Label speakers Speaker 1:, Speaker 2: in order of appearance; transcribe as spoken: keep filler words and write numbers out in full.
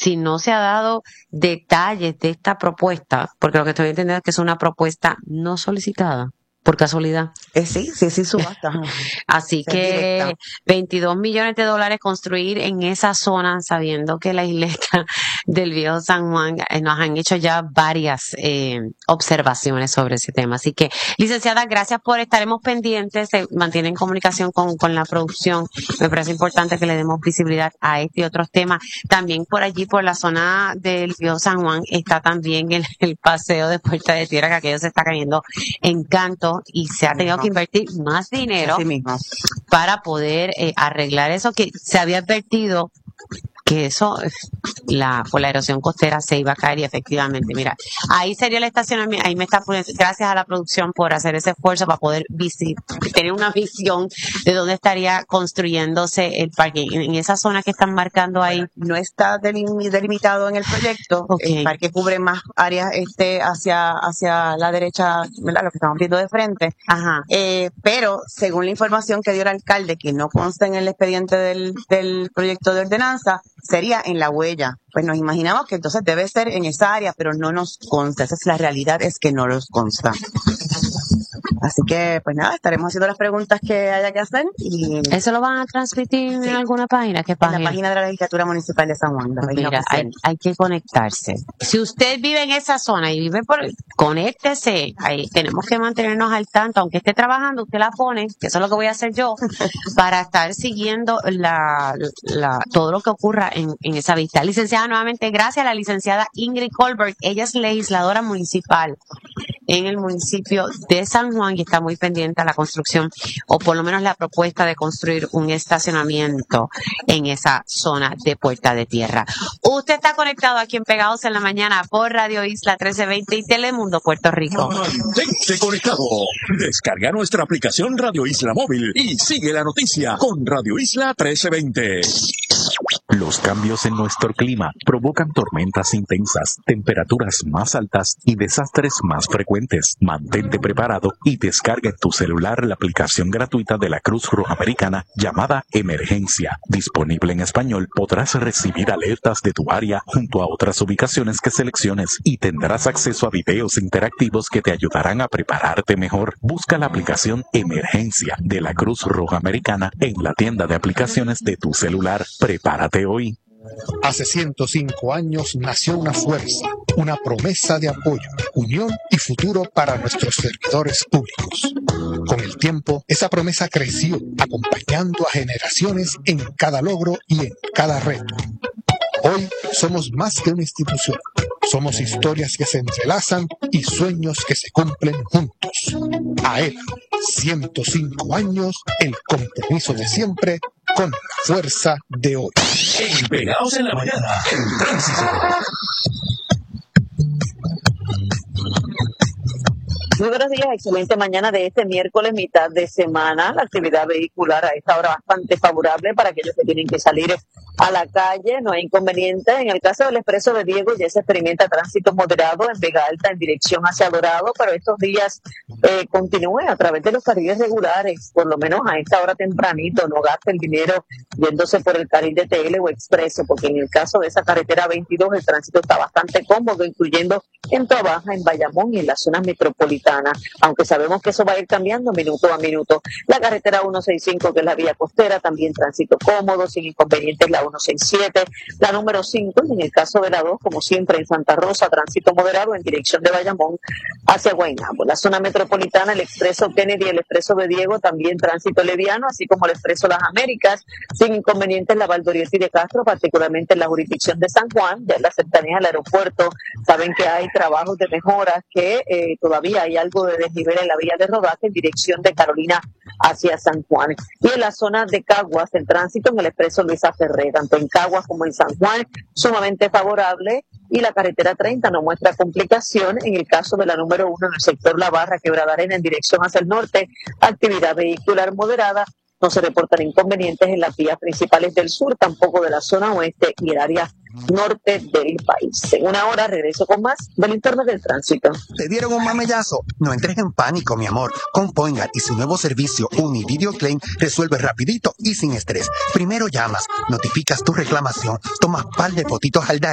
Speaker 1: si no se ha dado detalles de esta propuesta, porque lo que estoy entendiendo es que es una propuesta no solicitada, por casualidad.
Speaker 2: Eh, sí, sí, sí, subasta.
Speaker 1: Así
Speaker 2: Se
Speaker 1: que
Speaker 2: directa.
Speaker 1: veintidós millones de dólares construir en esa zona, sabiendo que la isleta del Viejo San Juan eh, nos han hecho ya varias eh, observaciones sobre ese tema. Así que, licenciada, gracias por estaremos pendientes, se mantiene en comunicación con, con la producción. Me parece importante que le demos visibilidad a este y otros temas. También por allí, por la zona del Viejo San Juan, está también el, el paseo de Puerta de Tierra, que aquello se está cayendo en canto y se ha tenido que invertir más dinero
Speaker 2: Así mismo.
Speaker 1: para poder eh, arreglar eso que se había advertido que eso, la, por la erosión costera se iba a caer y efectivamente, mira, ahí sería el estacionamiento, ahí me está poniendo, gracias a la producción por hacer ese esfuerzo para poder visit, tener una visión de dónde estaría construyéndose el parque, en, en esa zona que están marcando ahí.
Speaker 2: No está delim- delimitado en el proyecto.
Speaker 1: Okay.
Speaker 2: El parque cubre más áreas este hacia hacia la derecha, ¿verdad? Lo que estamos viendo de frente.
Speaker 1: Ajá.
Speaker 2: Eh, pero según la información que dio el alcalde, que no consta en el expediente del, del proyecto de ordenanza, sería en la huella. Pues nos imaginamos que entonces debe ser en esa área, pero no nos consta. Esa es la realidad, es que no nos consta. Así que, pues nada, estaremos haciendo las preguntas que haya que hacer. Y
Speaker 1: ¿Eso lo van a transmitir
Speaker 2: Sí.
Speaker 1: en alguna página? ¿Qué
Speaker 2: en
Speaker 1: página?
Speaker 2: la página de la Legislatura Municipal de San Juan. La página
Speaker 1: Mira, hay,
Speaker 2: oficial.
Speaker 1: hay que conectarse. Si usted vive en esa zona y vive por, conéctese. Ahí tenemos que mantenernos al tanto, aunque esté trabajando, usted la pone, que eso es lo que voy a hacer yo, para estar siguiendo la, la, todo lo que ocurra en, en esa vista. Licenciada, nuevamente, gracias a la licenciada Ingrid Colbert. Ella es legisladora municipal en el municipio de San Juan y está muy pendiente a la construcción, o por lo menos la propuesta de construir un estacionamiento en esa zona de Puerta de Tierra. Usted está conectado aquí en Pegados en la Mañana por Radio Isla trece veinte y Telemundo Puerto Rico.
Speaker 3: Mantente conectado. Descarga nuestra aplicación Radio Isla Móvil y sigue la noticia con Radio Isla trece veinte.
Speaker 4: Los cambios en nuestro clima provocan tormentas intensas, temperaturas más altas y desastres más frecuentes. Mantente preparado y descarga en tu celular la aplicación gratuita de la Cruz Roja Americana llamada Emergencia. Disponible en español, podrás recibir alertas de tu área junto a otras ubicaciones que selecciones y tendrás acceso a videos interactivos que te ayudarán a prepararte mejor. Busca la aplicación Emergencia de la Cruz Roja Americana en la tienda de aplicaciones de tu celular. Prepárate hoy.
Speaker 5: Hace ciento cinco años nació una fuerza, una promesa de apoyo, unión y futuro para nuestros servidores públicos. Con el tiempo, esa promesa creció, acompañando a generaciones en cada logro y en cada reto. Hoy somos más que una institución. Somos historias que se entrelazan y sueños que se cumplen juntos. A él, ciento cinco años, el compromiso de siempre con la fuerza de hoy.
Speaker 3: En Pegados en la Mañana, el tránsito.
Speaker 6: Muy buenos días, excelente mañana de este miércoles, mitad de semana. La actividad vehicular a esta hora bastante favorable para aquellos que tienen que salir a la calle, no hay inconveniente. En el caso del Expreso de Diego ya se experimenta tránsito moderado en Vega Alta en dirección hacia Dorado, pero estos días eh, continúe a través de los carriles regulares, por lo menos a esta hora tempranito, no gaste el dinero yéndose por el carril de T L o Expreso, porque en el caso de esa carretera veintidós el tránsito está bastante cómodo, incluyendo en Toa Baja, en Bayamón y en las zonas metropolitanas, aunque sabemos que eso va a ir cambiando minuto a minuto. La carretera ciento sesenta y cinco, que es la vía costera, también tránsito cómodo, sin inconvenientes, la ciento sesenta y siete, la número cinco, y en el caso de la dos, como siempre en Santa Rosa, tránsito moderado en dirección de Bayamón hacia Guaynabo. La zona metropolitana, el Expreso Kennedy, el Expreso de Diego, también tránsito leviano, así como el Expreso Las Américas, sin inconvenientes, la Valdoriotti de Castro, particularmente en la jurisdicción de San Juan, ya en la cercanía al aeropuerto. Saben que hay trabajos de mejoras, que eh, todavía hay algo de desnivel en la vía de rodaje en dirección de Carolina hacia San Juan. Y en la zona de Caguas, el tránsito en el Expreso Luisa Ferré, tanto en Caguas como en San Juan, sumamente favorable, y la carretera treinta no muestra complicación. En el caso de la número uno, en el sector La Barra, Quebrada Arena, en dirección hacia el norte, actividad vehicular moderada. No se reportan inconvenientes en las vías principales del sur, tampoco de la zona oeste y el área norte del país. En una hora regreso con más del informe del tránsito.
Speaker 7: ¿Te dieron un mamellazo? No entres en pánico, mi amor. Con Poingat y su nuevo servicio Univideo Claim resuelve rapidito y sin estrés. Primero llamas, notificas tu reclamación, tomas par de fotitos al